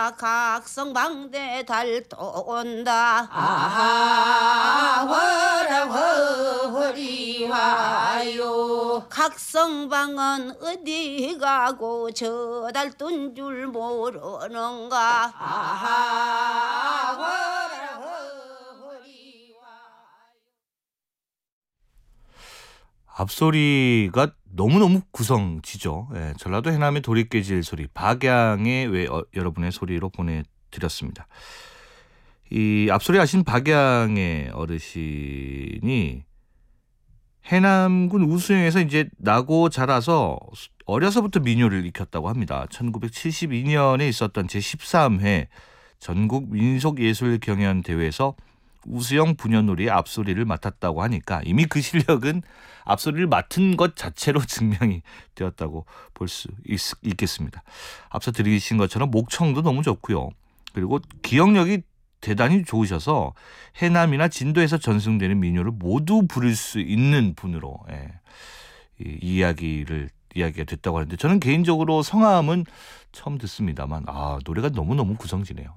아하 각성방대 달도 온다 아하 허리와요 각성방은 어디 가고 저 달 뜬 줄 모르는가 아하 앞소리가 너무너무 구성지죠. 예, 전라도 해남의 도리깨질 소리, 박양의 왜 여러분의 소리로 보내드렸습니다. 이 앞소리 하신 박양의 어르신이 해남군 우수영에서 이제 나고 자라서 어려서부터 민요를 익혔다고 합니다. 1972년에 있었던 제13회 전국 민속예술경연대회에서 우수영 분연놀이의 앞소리를 맡았다고 하니까 이미 그 실력은 앞소리를 맡은 것 자체로 증명이 되었다고 볼 수 있겠습니다. 앞서 들으신 것처럼 목청도 너무 좋고요. 그리고 기억력이 대단히 좋으셔서 해남이나 진도에서 전승되는 민요를 모두 부를 수 있는 분으로 이야기가 됐다고 하는데 저는 개인적으로 성함은 처음 듣습니다만 노래가 너무너무 구성지네요.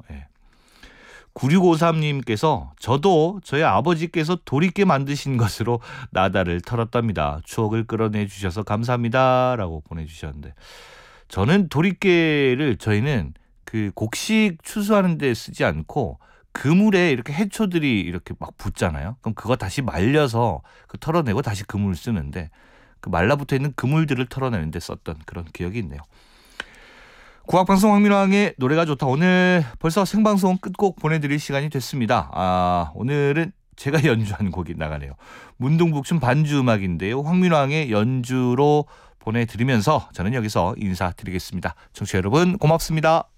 9653님께서 저도 저희 아버지께서 도리깨 만드신 것으로 나다를 털었답니다. 추억을 끌어내 주셔서 감사합니다 라고 보내주셨는데 저는 도리깨를 저희는 그 곡식 추수하는 데 쓰지 않고 그물에 이렇게 해초들이 이렇게 막 붙잖아요. 그럼 그거 다시 말려서 털어내고 다시 그물을 쓰는데 그 말라붙어 있는 그물들을 털어내는데 썼던 그런 기억이 있네요. 국악방송 황민왕의 노래가 좋다. 오늘 벌써 생방송 끝곡 보내드릴 시간이 됐습니다. 오늘은 제가 연주한 곡이 나가네요. 문둥북춘 반주 음악인데요. 황민왕의 연주로 보내드리면서 저는 여기서 인사드리겠습니다. 청취자 여러분 고맙습니다.